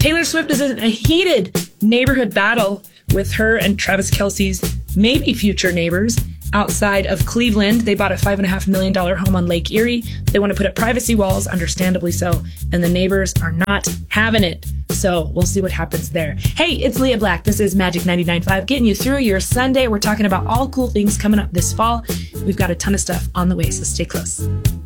Taylor Swift is in a heated neighborhood battle with her and Travis Kelce's maybe future neighbors outside of Cleveland. They bought a $5.5 million home on Lake Erie. They want to put up privacy walls, understandably so, and the neighbors are not having it. So we'll see what happens there. Hey, it's Leah Black. This is Magic 99.5, getting you through your Sunday. We're talking about all cool things coming up this fall. We've got a ton of stuff on the way, so stay close.